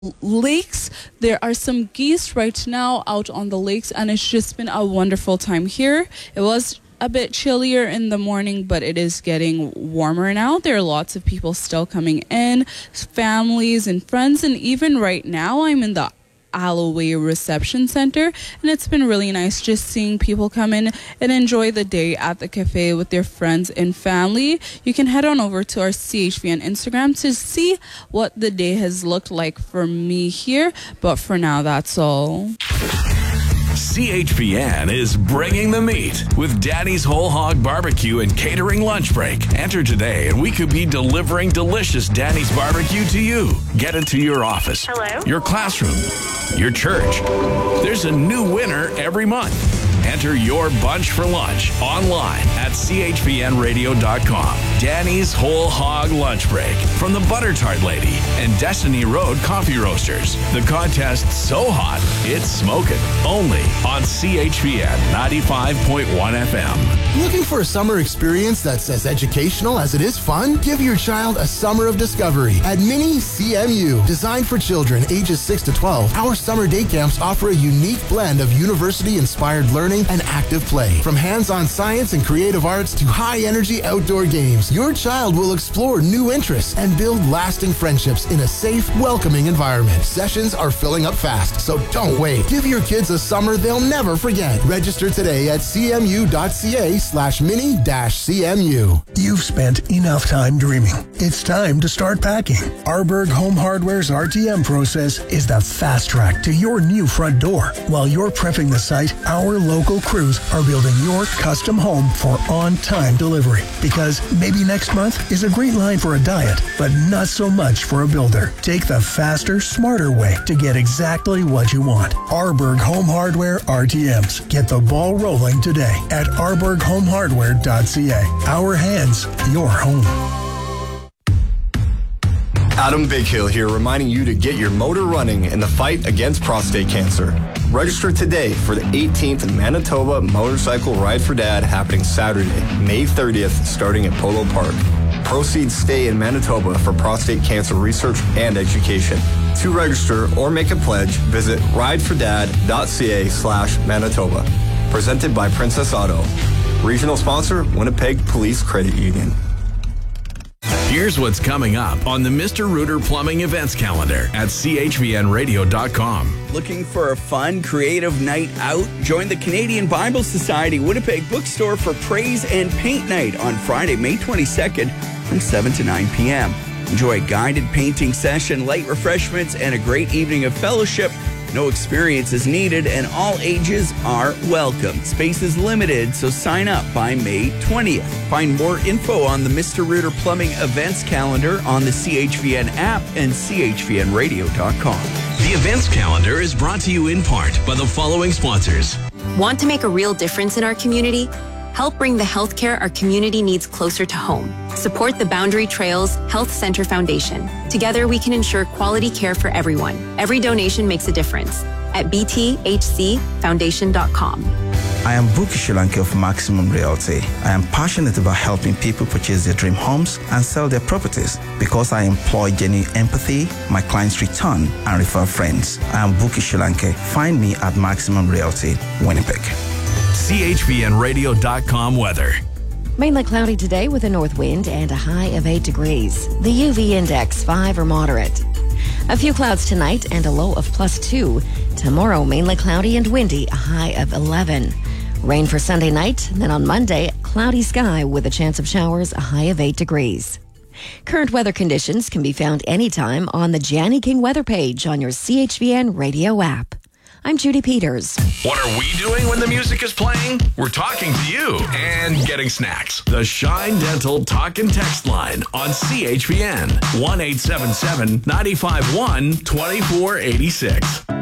lakes. There are some geese right now out on the lakes, and it's just been a wonderful time here. It was a bit chillier in the morning, but it is getting warmer now. There are lots of people still coming in, families and friends, and even right now I'm in the Alloway Reception Center, and it's been really nice just seeing people come in and enjoy the day at the cafe with their friends and family. You can head on over to our CHVN Instagram to see what the day has looked like for me here, but for now that's all. CHVN is bringing the meat with Daddy's Whole Hog Barbecue and Catering Lunch Break. Enter today and we could be delivering delicious Daddy's Barbecue to you. Get it to your office, your classroom, your church. There's a new winner every month. Enter your bunch for lunch online at chvnradio.com. Danny's Whole Hog Lunch Break from the Butter Tart Lady and Destiny Road Coffee Roasters. The contest's so hot, it's smoking. Only on CHVN 95.1 FM. Looking for a summer experience that's as educational as it is fun? Give your child a summer of discovery at Mini CMU. Designed for children ages 6 to 12, our summer day camps offer a unique blend of university-inspired learning and active play. From hands-on science and creative arts to high-energy outdoor games, your child will explore new interests and build lasting friendships in a safe, welcoming environment. Sessions are filling up fast, so don't wait. Give your kids a summer they'll never forget. Register today at cmu.ca/mini-cmu. You've spent enough time dreaming. It's time to start packing. Arberg Home Hardware's RTM process is the fast track to your new front door. While you're prepping the site, our local crews are building your custom home for on-time delivery. Because maybe next month is a great line for a diet, but not so much for a builder. Take the faster, smarter way to get exactly what you want. Arberg Home Hardware RTMs. Get the ball rolling today at arberghomehardware.ca. Our hands, your home. Adam Bighill here, reminding you to get your motor running in the fight against prostate cancer. Register today for the 18th Manitoba Motorcycle Ride for Dad happening Saturday, May 30th, starting at Polo Park. Proceeds stay in Manitoba for prostate cancer research and education. To register or make a pledge, visit ridefordad.ca/Manitoba. Presented by Princess Auto. Regional sponsor, Winnipeg Police Credit Union. Here's what's coming up on the Mr. Rooter Plumbing events calendar at chvnradio.com. Looking for a fun, creative night out? Join the Canadian Bible Society Winnipeg Bookstore for Praise and Paint Night on Friday, May 22nd from 7 to 9 p.m. Enjoy a guided painting session, light refreshments, and a great evening of fellowship. No experience is needed, and all ages are welcome. Space is limited, so sign up by May 20th. Find more info on the Mr. Rooter Plumbing events calendar on the CHVN app and chvnradio.com. The events calendar is brought to you in part by the following sponsors. Want to make a real difference in our community? Help bring the healthcare our community needs closer to home. Support the Boundary Trails Health Center Foundation. Together, we can ensure quality care for everyone. Every donation makes a difference. At bthcfoundation.com. I am Buki Shulanke of Maximum Realty. I am passionate about helping people purchase their dream homes and sell their properties because I employ genuine empathy, my clients return, and refer friends. I am Buki Shulanke. Find me at Maximum Realty, Winnipeg. CHVNradio.com weather. Mainly cloudy today with a north wind and a high of 8 degrees. The UV index 5 or moderate. A few clouds tonight and a low of +2. Tomorrow mainly cloudy and windy, a high of 11. Rain for Sunday night, then on Monday, cloudy sky with a chance of showers, a high of 8 degrees. Current weather conditions can be found anytime on the Janny King weather page on your CHVN radio app. I'm Judy Peters. What are we doing when the music is playing? We're talking to you and getting snacks. The Shine Dental Talk and Text line on CHVN 1-877-951-2486.